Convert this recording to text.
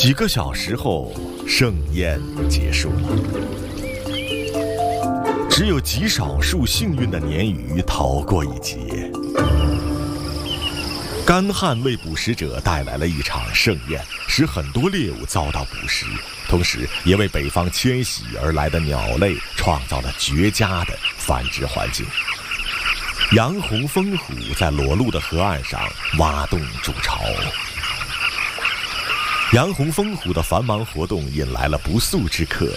几个小时后，盛宴结束了。只有极少数幸运的鲶鱼逃过一劫。干旱为捕食者带来了一场盛宴，使很多猎物遭到捕食，同时也为北方迁徙而来的鸟类创造了绝佳的繁殖环境。杨红风虎在裸露的河岸上挖洞筑巢。杨红风虎的繁忙活动引来了不速之客，